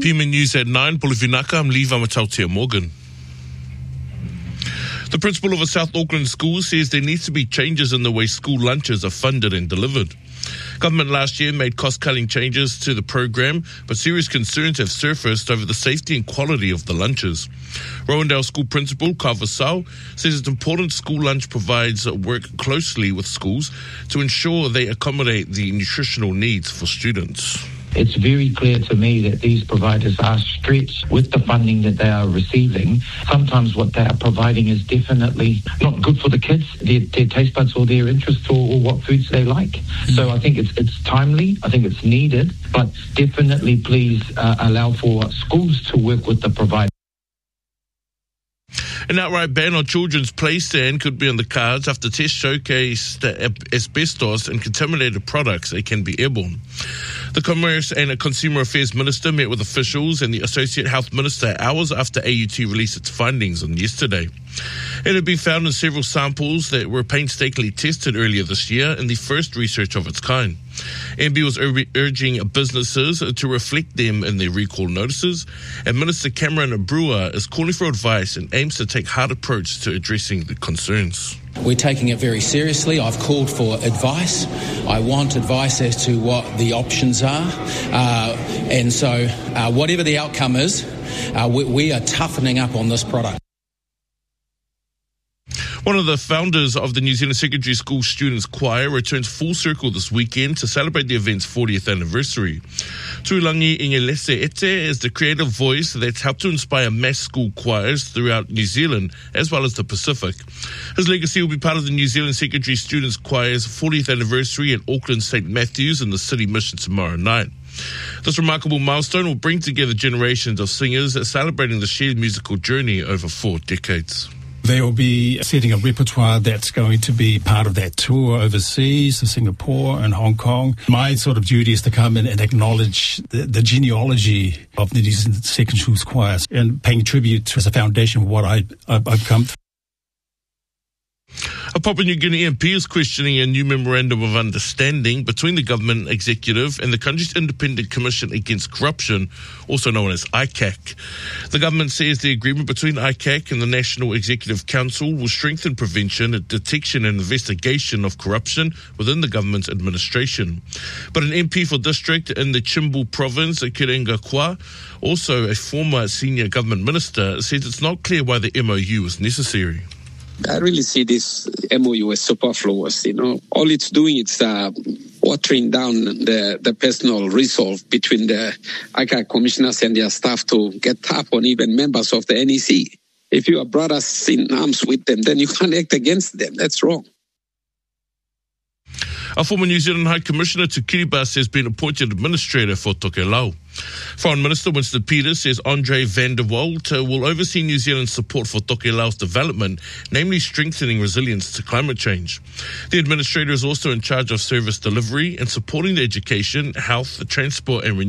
Pima News at 9, Polivinaka, I'm Lee Vamatautia Morgan. The principal of a South Auckland school says there needs to be changes in the way school lunches are funded and delivered. Government last year made cost-cutting changes to the program, but serious concerns have surfaced over the safety and quality of the lunches. Rowendale School Principal Ka Vasau says it's important school lunch provides work closely with schools to ensure they accommodate the nutritional needs for students. It's very clear to me that these providers are stretched with the funding that they are receiving. Sometimes what they are providing is definitely not good for the kids, their taste buds or their interests or what foods they like. So I think it's timely, I think it's needed, but definitely please allow for schools to work with the provider. An outright ban on children's play stand could be on the cards after tests showcased that asbestos and contaminated products can be airborne. The Commerce and Consumer Affairs Minister met with officials and the Associate Health Minister hours after AUT released its findings on yesterday. It had been found in several samples that were painstakingly tested earlier this year in the first research of its kind. MB was urging businesses to reflect them in their recall notices, and Minister Cameron Brewer is calling for advice and aims to take hard approach to addressing the concerns. We're taking it very seriously. I've called for advice. I want advice as to what the options are. And so whatever the outcome is, we are toughening up on this product. One of the founders of the New Zealand Secondary School Students Choir returns full circle this weekend to celebrate the event's 40th anniversary. Tuilangi Ingelese Ete is the creative voice that's helped to inspire mass school choirs throughout New Zealand as well as the Pacific. His legacy will be part of the New Zealand Secondary Students Choir's 40th anniversary at Auckland St. Matthews in the City Mission tomorrow night. This remarkable milestone will bring together generations of singers celebrating the shared musical journey over 4 decades. They will be setting a repertoire that's going to be part of that tour overseas, to Singapore and Hong Kong. My sort of duty is to come in and acknowledge the genealogy of the New Zealand Secondary Schools choirs and paying tribute as a foundation of what I've come through. A Papua New Guinea MP is questioning a new memorandum of understanding between the government executive and the country's Independent Commission Against Corruption, also known as ICAC. The government says the agreement between ICAC and the National Executive Council will strengthen prevention, detection and investigation of corruption within the government's administration. But an MP for district in the Chimbu province, Kirenga Kwa, also a former senior government minister, says it's not clear why the MOU is necessary. I really see this MOU as superfluous. All it's doing is watering down the personal resolve between the ICAC commissioners and their staff to get tough on even members of the NEC. If you are brothers in arms with them, then you can't act against them. That's wrong. A former New Zealand High Commissioner to Kiribati has been appointed administrator for Tokelau. Foreign Minister Winston Peters says Andre van der Walt will oversee New Zealand's support for Tokelau's development, namely strengthening resilience to climate change. The administrator is also in charge of service delivery and supporting the education, health, transport and renewable